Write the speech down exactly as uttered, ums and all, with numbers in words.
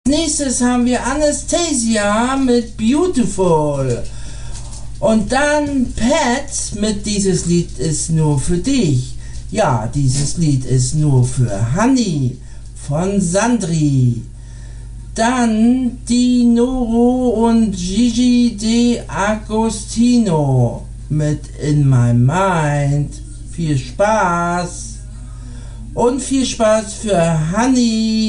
Nächstes haben wir Anastasia mit Beautiful. Und dann Pat mit Dieses Lied ist nur für dich. Ja, dieses Lied ist nur für Honey von Sandri. Dann die Noro und Gigi De Agostino mit In My Mind. Viel Spaß. Und viel Spaß für Honey.